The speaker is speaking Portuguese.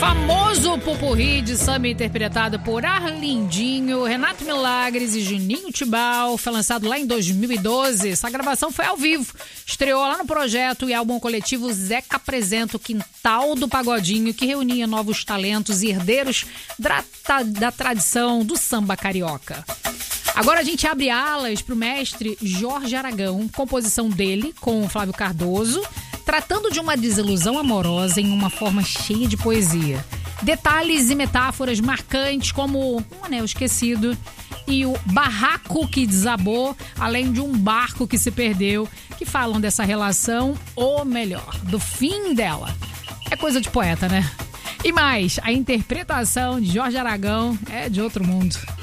Famoso popurrí de samba interpretado por Arlindinho, Renato Milagres e Juninho Tibau. Foi lançado lá em 2012. Essa gravação foi ao vivo. Estreou lá no projeto e álbum coletivo Zeca Apresenta, o Quintal do Pagodinho, que reunia novos talentos e herdeiros da tradição do samba carioca. Agora a gente abre alas para o mestre Jorge Aragão, composição dele com Flávio Cardoso, tratando de uma desilusão amorosa em uma forma cheia de poesia. Detalhes e metáforas marcantes como um anel esquecido e o barraco que desabou, além de um barco que se perdeu, que falam dessa relação, ou melhor, do fim dela. É coisa de poeta, né? E mais, a interpretação de Jorge Aragão é de outro mundo.